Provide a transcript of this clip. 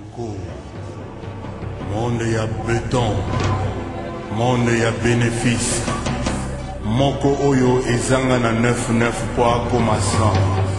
Moko, monde ya béton, monde ya bénéfice. Moko oyo ezanga na 9-9 po akoma 100.